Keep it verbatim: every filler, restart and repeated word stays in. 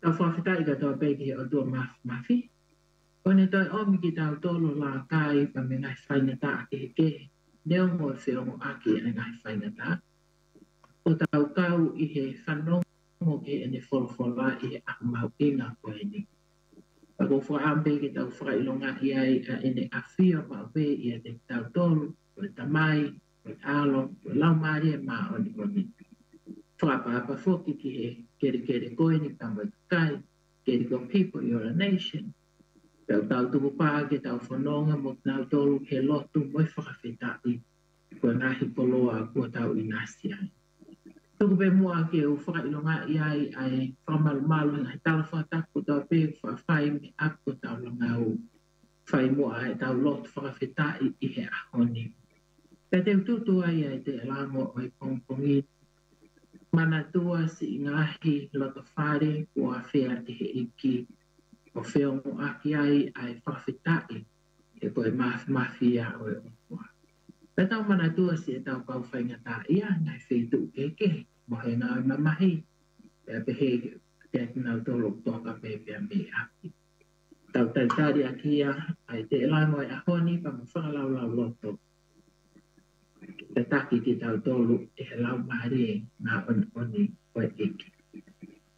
tau whawhita i ka tau peki o tua mafi mafi. O ne toi omi ki tau tolo la kai pa me ngai whaina ta ke ke. Neo mo e whiongo aki e ngai whaina ta. O tau kau i he whanongo ke e ne wholwhola i he akamau i ngā koe ni. Pa ko whaambe ki tau whakailonga i ai a e ne a whio pa upe i a te tau tolo, o le tamai, o le alo, o le lau maari e maa oni oni. Whakapapa whoki ki he kere kere koe ni kamai kai, kere ko people, you're a nation. Tau tau tuku pā ke tau whanonga mo tau tolu ke lotu moi whakawhitai. Kua ngahi poloa kua tau inasi ai. Tuku pe mua ke u whakailonga i ai ai whakamalu ngai tala whataku tau pe whawhai me ako tau langau. Whai mua ai tau lotu whakawhitai i he ahoni. Pe te ututu ai ai te lango o i pongpongi. Mana tua si ngahi loto whare kua whea i he iki. O whiongo aki ai ai whawhitai e koe mafi mafi a o e onkua. Pe tau mana tua si e tau kau whaingata ia ngai whetu keke mo he ngā mamahi e pehe ke nau tolo toka pepe a me aki. Tau taitari aki ia ai te elango e ahoni pa mo whakalau lau loto. Pe taki ki tau tolu e he lau maari ngā oni oni koe eki.